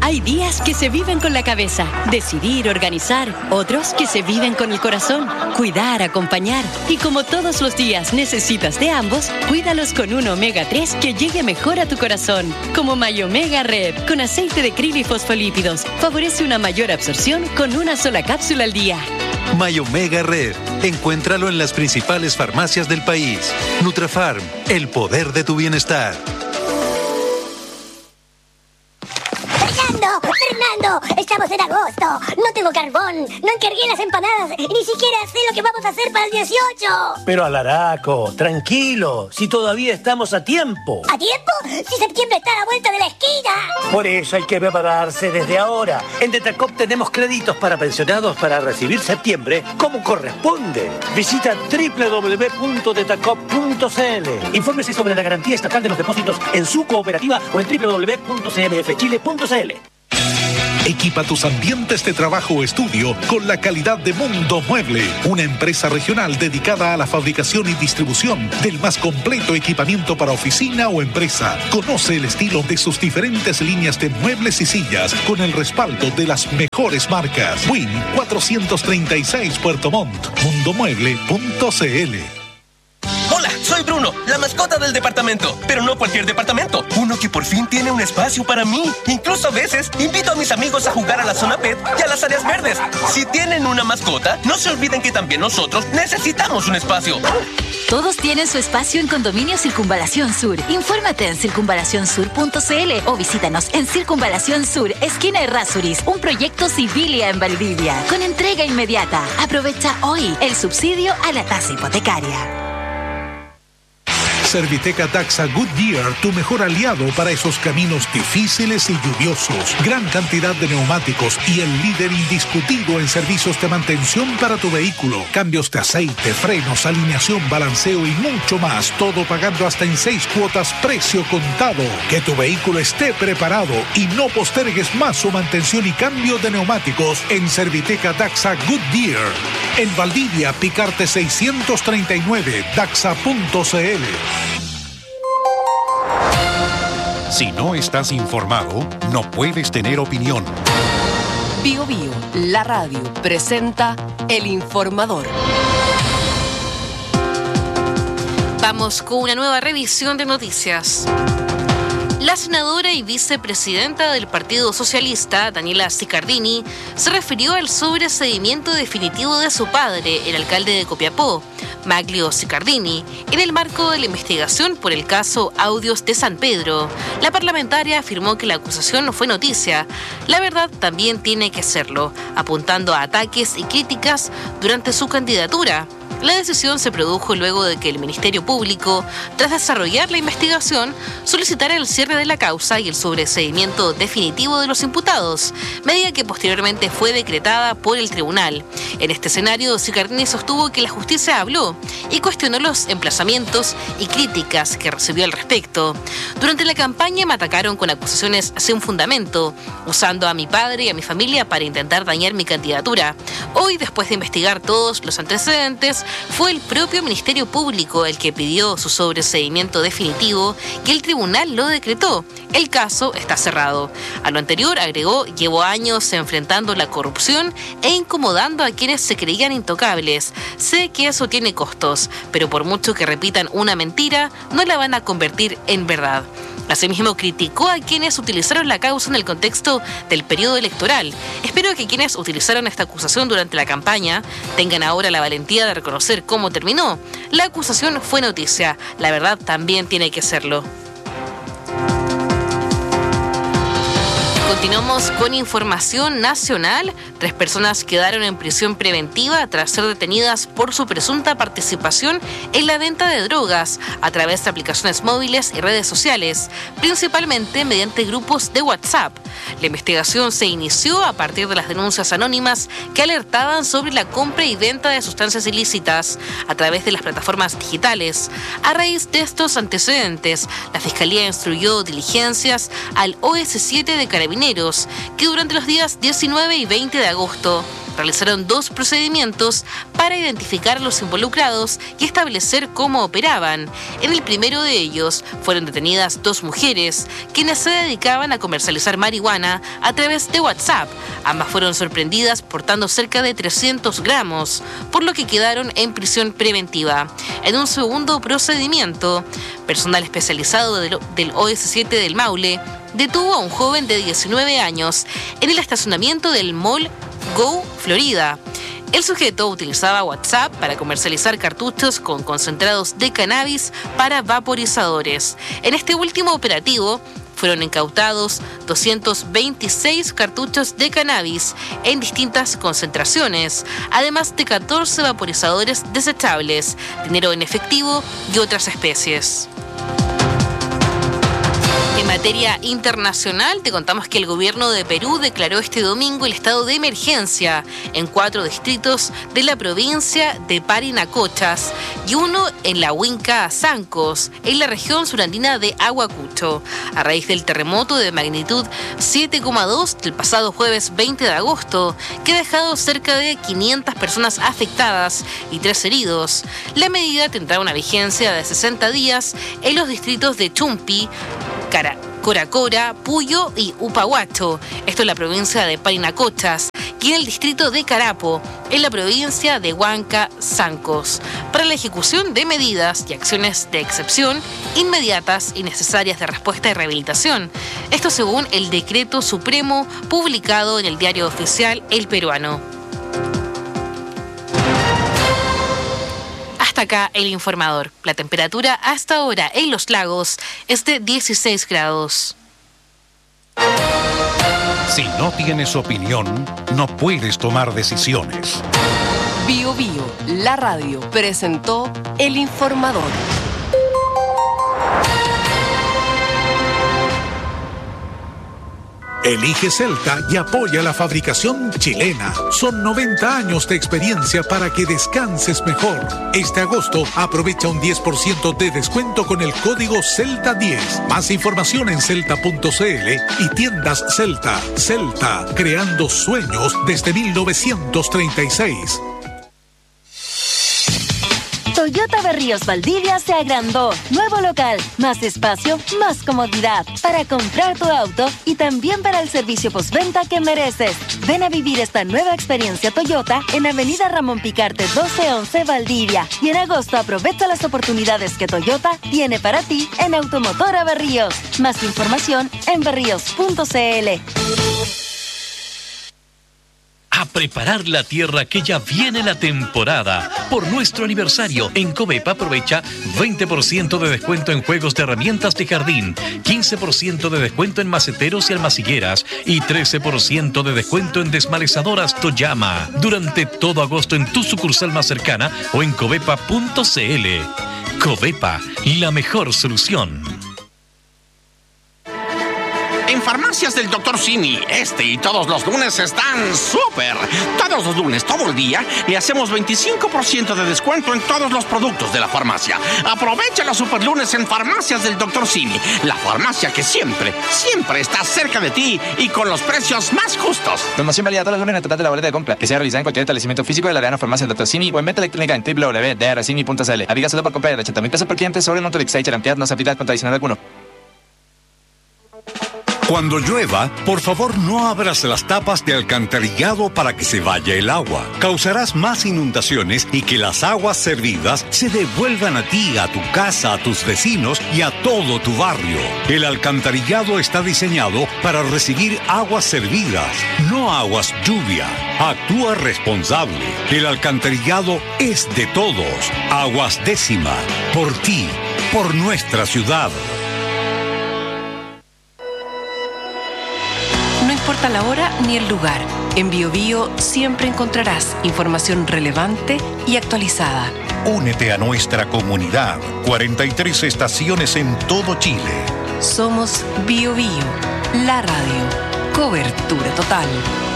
Hay días que se viven con la cabeza, decidir, organizar. Otros que se viven con el corazón, cuidar, acompañar. Y como todos los días necesitas de ambos, cuídalos con un omega 3 que llegue mejor a tu corazón. Como Mayomega Red, con aceite de krill y fosfolípidos. Favorece una mayor absorción con una sola cápsula al día. Mayomega Red. Encuéntralo en las principales farmacias del país. Nutrafarm, el poder de tu bienestar. Fernando, estamos en agosto. No tengo carbón, no encargué las empanadas y ni siquiera sé lo que vamos a hacer para el 18. Pero Alaraco, tranquilo, si todavía estamos a tiempo. ¿A tiempo? Si septiembre está a la vuelta de la esquina. Por eso hay que prepararse desde ahora. En Detacop tenemos créditos para pensionados para recibir septiembre como corresponde. Visita www.detacop.cl. Infórmese sobre la garantía estatal de los depósitos en su cooperativa o en www.cmfchile.cl. Equipa tus ambientes de trabajo o estudio con la calidad de Mundo Mueble, una empresa regional dedicada a la fabricación y distribución del más completo equipamiento para oficina o empresa. Conoce el estilo de sus diferentes líneas de muebles y sillas con el respaldo de las mejores marcas. Win 436 Puerto Montt, mundomueble.cl. Hola, soy Bruno, la mascota del departamento. Pero no cualquier departamento. Uno que por fin tiene un espacio para mí. Incluso a veces invito a mis amigos a jugar a la zona pet y a las áreas verdes. Si tienen una mascota, no se olviden que también nosotros necesitamos un espacio. Todos tienen su espacio en Condominio Circunvalación Sur. Infórmate en circunvalacionsur.cl o visítanos en Circunvalación Sur, esquina Errázuriz, un proyecto Civilia en Valdivia, con entrega inmediata. Aprovecha hoy el subsidio a la tasa hipotecaria. Serviteca Taxa Goodyear, tu mejor aliado para esos caminos difíciles y lluviosos. Gran cantidad de neumáticos y el líder indiscutido en servicios de mantención para tu vehículo. Cambios de aceite, frenos, alineación, balanceo y mucho más. Todo pagando hasta en 6 cuotas, precio contado. Que tu vehículo esté preparado y no postergues más su mantención y cambio de neumáticos en Serviteca Taxa Goodyear. En Valdivia, Picarte 639, daxa.cl. Si no estás informado, no puedes tener opinión. Bio Bio, la radio, presenta El Informador. Vamos con una nueva revisión de noticias. La senadora y vicepresidenta del Partido Socialista, Daniela Sicardini, se refirió al sobreseimiento definitivo de su padre, el alcalde de Copiapó, Maglio Sicardini, en el marco de la investigación por el caso Audios de San Pedro. La parlamentaria afirmó que la acusación no fue noticia. La verdad también tiene que serlo, apuntando a ataques y críticas durante su candidatura. La decisión se produjo luego de que el Ministerio Público, tras desarrollar la investigación, solicitara el cierre de la causa y el sobreseimiento definitivo de los imputados, medida que posteriormente fue decretada por el tribunal. En este escenario, Sicardini sostuvo que la justicia habló y cuestionó los emplazamientos y críticas que recibió al respecto. Durante la campaña me atacaron con acusaciones sin fundamento, usando a mi padre y a mi familia para intentar dañar mi candidatura. Hoy, después de investigar todos los antecedentes, fue el propio Ministerio Público el que pidió su sobreseimiento definitivo y el tribunal lo decretó. El caso está cerrado. A lo anterior, agregó, llevo años enfrentando la corrupción e incomodando a quienes se creían intocables. Sé que eso tiene costos, pero por mucho que repitan una mentira, no la van a convertir en verdad. Asimismo, criticó a quienes utilizaron la causa en el contexto del periodo electoral. Espero que quienes utilizaron esta acusación durante la campaña tengan ahora la valentía de reconocer cómo terminó. La acusación fue noticia, la verdad también tiene que serlo. Continuamos con información nacional. 3 personas quedaron en prisión preventiva tras ser detenidas por su presunta participación en la venta de drogas a través de aplicaciones móviles y redes sociales, principalmente mediante grupos de WhatsApp. La investigación se inició a partir de las denuncias anónimas que alertaban sobre la compra y venta de sustancias ilícitas a través de las plataformas digitales. A raíz de estos antecedentes, la Fiscalía instruyó diligencias al OS7 de Carabineros, que durante los días 19 y 20 de agosto realizaron 2 procedimientos para identificar a los involucrados y establecer cómo operaban. En el primero de ellos fueron detenidas 2 mujeres, quienes se dedicaban a comercializar marihuana a través de WhatsApp. Ambas fueron sorprendidas portando cerca de 300 gramos, por lo que quedaron en prisión preventiva. En un segundo procedimiento, personal especializado del OS7 del Maule detuvo a un joven de 19 años en el estacionamiento del Mall Go Florida. El sujeto utilizaba WhatsApp para comercializar cartuchos con concentrados de cannabis para vaporizadores. En este último operativo fueron incautados 226 cartuchos de cannabis en distintas concentraciones, además de 14 vaporizadores desechables, dinero en efectivo y otras especies. En materia internacional, te contamos que el gobierno de Perú declaró este domingo el estado de emergencia en 4 distritos de la provincia de Parinacochas y 1 en la Huinca Zancos, en la región surandina de Ayacucho, a raíz del terremoto de magnitud 7,2 del pasado jueves 20 de agosto, que ha dejado cerca de 500 personas afectadas y 3 heridos. La medida tendrá una vigencia de 60 días en los distritos de Chumpi, Coracora, Puyo y Upahuacho, esto en la provincia de Parinacochas, y en el distrito de Carapo, en la provincia de Huanca Zancos, para la ejecución de medidas y acciones de excepción inmediatas y necesarias de respuesta y rehabilitación. Esto según el decreto supremo publicado en el diario oficial El Peruano. Hasta acá el informador. La temperatura hasta ahora en Los Lagos es de 16 grados. Si no tienes opinión, no puedes tomar decisiones. Bio Bio, la radio, presentó El Informador. Elige Celta y apoya la fabricación chilena. Son 90 años de experiencia para que descanses mejor. Este agosto aprovecha un 10% de descuento con el código CELTA10. Más información en celta.cl y tiendas Celta. Celta, creando sueños desde 1936. Toyota Berríos Valdivia se agrandó. Nuevo local, más espacio, más comodidad. Para comprar tu auto y también para el servicio postventa que mereces. Ven a vivir esta nueva experiencia Toyota en Avenida Ramón Picarte 1211 Valdivia. Y en agosto aprovecha las oportunidades que Toyota tiene para ti en Automotora Berríos. Más información en berríos.cl. A preparar la tierra que ya viene la temporada. Por nuestro aniversario, en Covepa aprovecha 20% de descuento en juegos de herramientas de jardín, 15% de descuento en maceteros y almacigueras y 13% de descuento en desmalezadoras Toyama. Durante todo agosto en tu sucursal más cercana o en covepa.cl. Covepa, la mejor solución. En Farmacias del Dr. Simi, este y todos los lunes están súper. Todos los lunes, todo el día, y hacemos 25% de descuento en todos los productos de la farmacia. Aprovecha los super lunes en Farmacias del Dr. Simi, la farmacia que siempre está cerca de ti y con los precios más justos. Promoción válida todos los lunes en el total de la boleta de compra, que sea realizada en cualquier establecimiento físico de la Arena Farmacia del Dr. Simi o en venta electrónica en www.drsimi.cl. Aplica solo por compra de 80.000 pesos por cliente sobre el monto de Exchange, cantidad no se aplica con adicional alguno. Cuando llueva, por favor no abras las tapas de alcantarillado para que se vaya el agua. Causarás más inundaciones y que las aguas servidas se devuelvan a ti, a tu casa, a tus vecinos y a todo tu barrio. El alcantarillado está diseñado para recibir aguas servidas, no aguas lluvia. Actúa responsable. El alcantarillado es de todos. Aguas Décima. Por ti, por nuestra ciudad. No importa la hora ni el lugar, en Bio Bio siempre encontrarás información relevante y actualizada. Únete a nuestra comunidad. 43 estaciones en todo Chile. Somos Bio Bio, la radio. Cobertura total.